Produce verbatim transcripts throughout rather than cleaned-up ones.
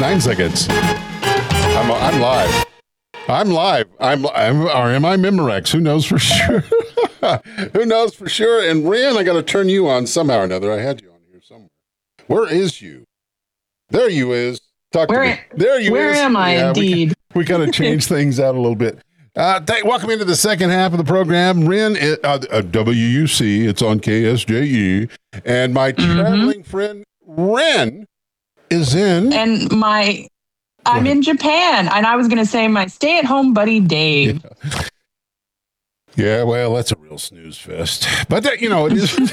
nine seconds. I'm, I'm live. I'm live. I'm, I'm, or am I Memorex? Who knows for sure? Who knows for sure? And Ren, I got to turn you on somehow or another. I had you on here somewhere. Where is you? There you is. Talk where, to me. There you where is. Where am I, yeah, indeed? We, we kind of changed things out a little bit. Uh, th- welcome into the second half of the program. Ren, uh, uh, W U C, it's on K S J E. And my mm-hmm. traveling friend, Ren, is in. And my, I'm in Japan. And I was going to say my stay-at-home buddy, Dave. Yeah. yeah, well, that's a real snooze fest. But, that, you know, it is.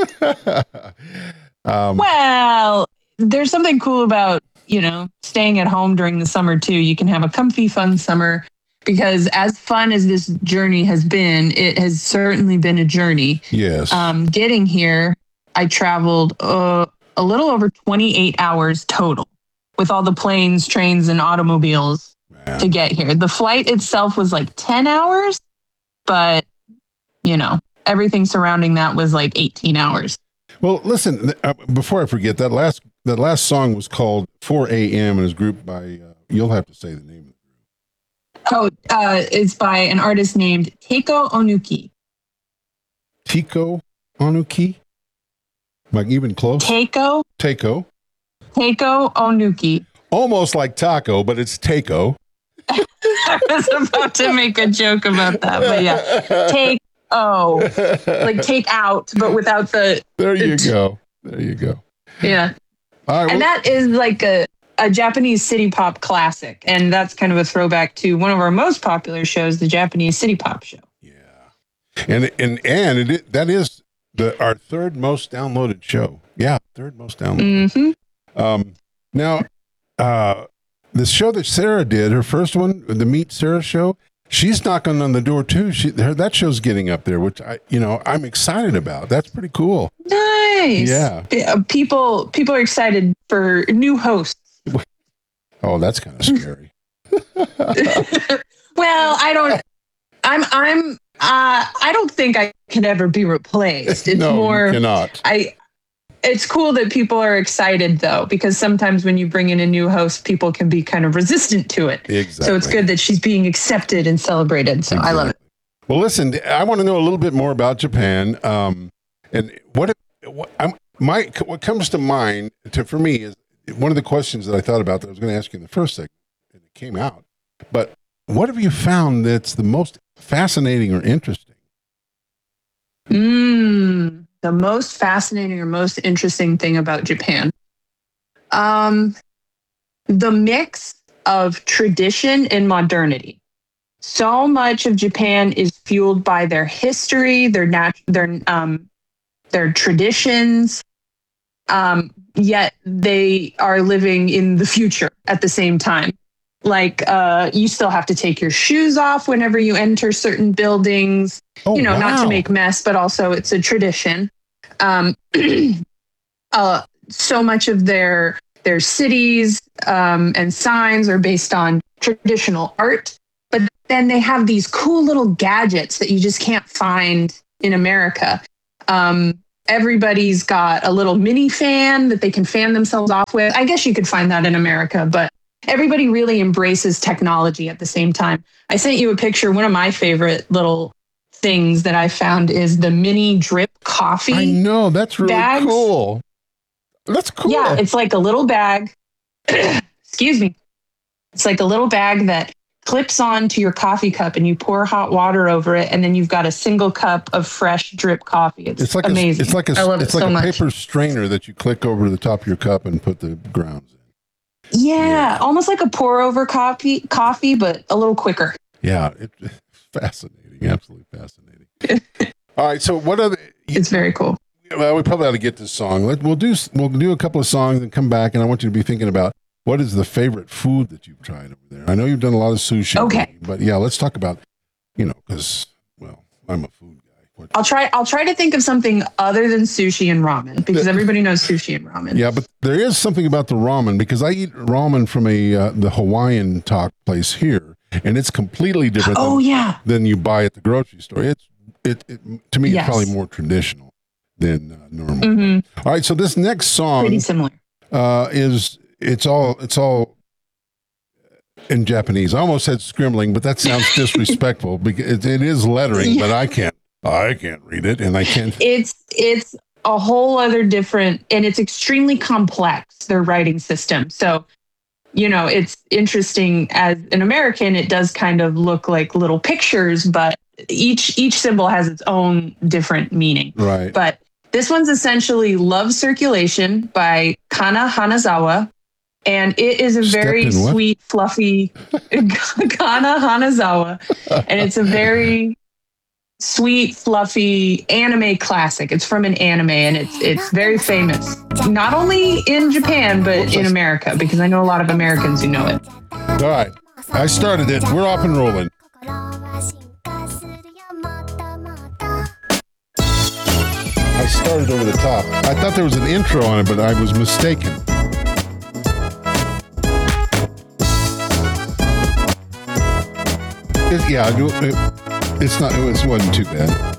um, well, there's something cool about, you know, staying at home during the summer, too. You can have a comfy, fun summer. Because as fun as this journey has been, it has certainly been a journey. Yes. Um, getting here, I traveled uh, a little over twenty-eight hours total with all the planes, trains, and automobiles Man. to get here. The flight itself was like ten hours, but, you know, everything surrounding that was like eighteen hours. Well, listen, uh, before I forget, that last that last song was called four a.m. and is grouped by, uh, you'll have to say the name of it. Oh, uh, it's by an artist named Keiko Onuki. Keiko Onuki? Am I even close? Keiko. Keiko. Keiko Onuki. Almost like taco, but it's Keiko. I was about to make a joke about that, but yeah. Take oh, like take out, but without the. There you the, go. There you go. Yeah. All right, and well, that is like a. a Japanese city pop classic. And that's kind of a throwback to one of our most popular shows, the Japanese City Pop Show. Yeah. And and and it is, that is the our third most downloaded show. Yeah, third most downloaded. Mm-hmm. Um, now, uh, the show that Sarah did, her first one, the Meet Sarah show, she's knocking on the door too. She her, that show's getting up there, which I, you know, I'm excited about. That's pretty cool. Nice. Yeah. People people are excited for new hosts. Oh, that's kind of scary. Well, I don't. I'm. I'm. Uh, I don't think I can ever be replaced. It's no, more. You cannot. I. It's cool that people are excited though, because sometimes when you bring in a new host, people can be kind of resistant to it. Exactly. So it's good that she's being accepted and celebrated. So exactly. I love it. Well, listen, I want to know a little bit more about Japan, um, and what. what I'm, my what comes to mind to for me is. One of the questions that I thought about that I was going to ask you in the first segment, and it came out, but what have you found that's the most fascinating or interesting? Mm, the most fascinating or most interesting thing about Japan? Um, the mix of tradition and modernity. So much of Japan is fueled by their history, their nat- their um, their traditions. Um, yet they are living in the future at the same time. Like, uh, you still have to take your shoes off whenever you enter certain buildings, oh, you know, wow. not to make mess, but also it's a tradition. Um, uh, so much of their, their cities um, and signs are based on traditional art, but then they have these cool little gadgets that you just can't find in America. Um, Everybody's got a little mini fan that they can fan themselves off with. I guess you could find that in America, but everybody really embraces technology at the same time. I sent you a picture. One of my favorite little things that I found is the mini drip coffee. I know, that's really bags. cool. That's cool. Yeah, it's like a little bag. Excuse me. It's like a little bag that clips on to your coffee cup and you pour hot water over it, and then you've got a single cup of fresh drip coffee. It's, it's like amazing. A, it's like a, I love it's it like so a much. paper strainer that you click over the top of your cup and put the grounds in. Yeah, yeah. almost like a pour over coffee, coffee, but a little quicker. Yeah, it, it's fascinating. Absolutely fascinating. All right, so what are the? It's very cool. Well, we probably ought to get this song. Let, we'll do we'll do a couple of songs and come back, and I want you to be thinking about. What is the favorite food that you've tried over there? I know you've done a lot of sushi. Okay. But yeah, let's talk about, you know, because, well, I'm a food guy. What? I'll try I'll try to think of something other than sushi and ramen, because everybody knows sushi and ramen. Yeah, but there is something about the ramen, because I eat ramen from a uh, the Hawaiian talk place here, and it's completely different oh, than, yeah. than you buy at the grocery store. It's it, it to me, yes. it's probably more traditional than uh, normal. Mm-hmm. All right, so this next song pretty similar. Uh, is it's all it's all in Japanese. I almost said scribbling, but that sounds disrespectful because it, it is lettering, Yeah. but I can't. I can't read it, and I can't. It's it's a whole other different, and it's extremely complex, their writing system. So, you know, it's interesting as an American, it does kind of look like little pictures, but each each symbol has its own different meaning. Right. But this one's essentially Love Circulation by Kana Hanazawa. And it is a Step very in what? sweet, fluffy Kana Hanazawa. And it's a very sweet, fluffy anime classic. It's from an anime, and it's it's very famous. Not only in Japan, but in America, because I know a lot of Americans who know it. All right. I started it. We're off and rolling. I started over the top. I thought there was an intro on it, but I was mistaken. It, yeah, it, it's not. It was, wasn't too bad.